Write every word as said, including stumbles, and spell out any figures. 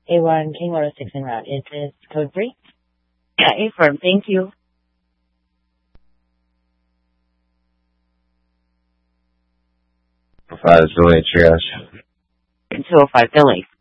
A one King one oh six en route. Is this code three? Yeah, affirm. Thank you. Five is Billy Triage. two oh five Billy.